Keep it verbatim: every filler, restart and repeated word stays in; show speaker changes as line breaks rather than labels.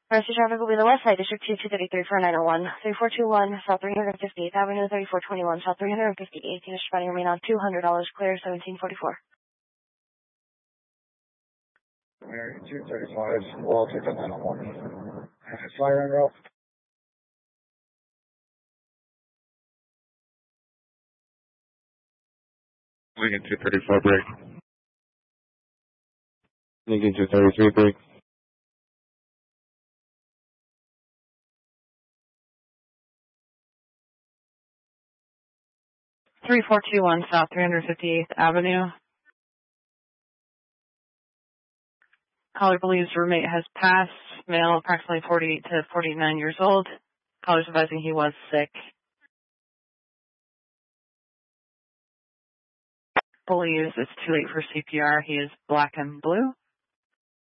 Emergency traffic will be the West Side District two two thirty-three for nine oh one, three four two one South three hundred fifty-eighth Avenue, thirty-four twenty-one South three hundred fifty-eighth. Units responding remain on two hundred dollars clear, seventeen forty-four.
two thirty-five, we'll take the nine oh one. Fire en route.
Lincoln two thirty-four break.
Lincoln two thirty-three break.
three four two one South three hundred fifty-eighth Avenue. Caller believes roommate has passed, male approximately forty-eight to forty-nine years old. Caller's advising he was sick. Believes it's too late for C P R. He is black and blue.